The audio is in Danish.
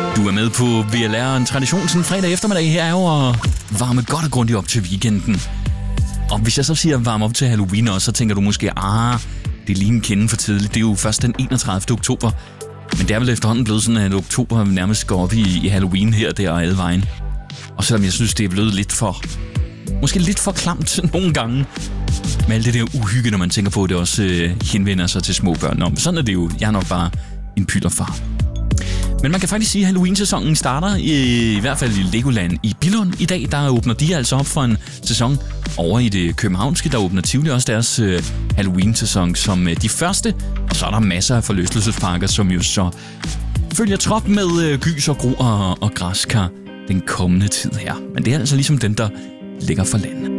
Du er med på VLR, en tradition sådan fredag eftermiddag her er jo at varme godt og grundigt op til weekenden. Og hvis jeg så siger varme op til Halloween også, så tænker du måske, det er lige en kende for tidligt. Det er jo først den 31. oktober. Men det er vel efterhånden blevet sådan, at oktober nærmest går op i Halloween her, der og alle vejen. Og selvom jeg synes, det er blevet måske lidt for klamt nogle gange. Med alt det der uhygge, når man tænker på, at det også henvender sig til små børn. Nå, men sådan er det jo. Jeg er nok bare en pylderfar. Men man kan faktisk sige, at Halloween-sæsonen starter i hvert fald i Legoland i Billund i dag. Der åbner de altså op for en sæson over i det københavnske. Der åbner Tivoli også deres Halloween-sæson som de første. Og så er der masser af forlystelsesparker, som jo så følger trop med gys og gro og græskar den kommende tid her. Men det er altså ligesom den, der ligger for land.